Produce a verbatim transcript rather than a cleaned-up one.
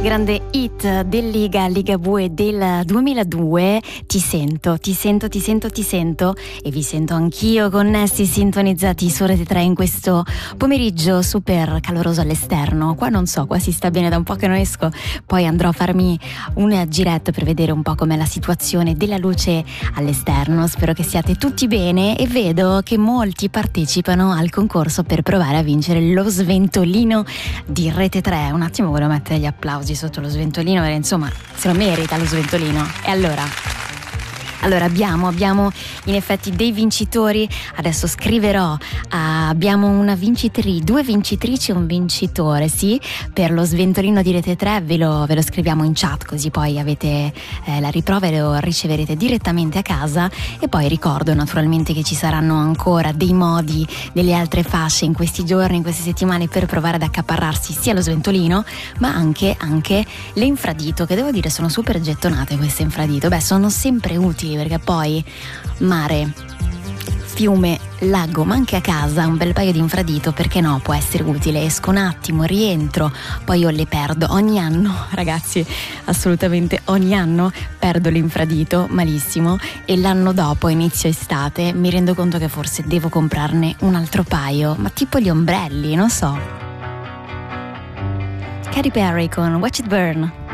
grande hit del Liga, Ligabue del duemiladue. Ti sento, ti sento, ti sento, ti sento e vi sento anch'io, connessi, sintonizzati su Rete tre in questo pomeriggio super caloroso all'esterno. Qua non so, qua si sta bene, da un po' che non esco, poi andrò a farmi un giretto per vedere un po' com'è la situazione della luce all'esterno. Spero che siate tutti bene e vedo che molti partecipano al concorso per provare a vincere lo sventolino di Rete tre. Un attimo volevo mettere gli applausi sotto lo sventolino, perché insomma se lo merita lo sventolino. E allora Allora abbiamo, abbiamo in effetti dei vincitori, adesso scriverò, uh, abbiamo una vincitrice, due vincitrici e un vincitore, sì, per lo sventolino di Rete tre, ve lo, ve lo scriviamo in chat così poi avete eh, la riprova e lo riceverete direttamente a casa. E poi ricordo naturalmente che ci saranno ancora dei modi, delle altre fasce in questi giorni, in queste settimane per provare ad accaparrarsi sia lo sventolino ma anche, anche le infradito, che devo dire sono super gettonate queste infradito. Beh, sono sempre utili perché poi mare, fiume, lago, ma anche a casa un bel paio di infradito, perché no, può essere utile. Esco un attimo, rientro, poi io le perdo ogni anno, ragazzi, assolutamente ogni anno perdo l'infradito malissimo, e l'anno dopo, inizio estate, mi rendo conto che forse devo comprarne un altro paio, ma tipo gli ombrelli, non so. Katy Perry con Watch It Burn.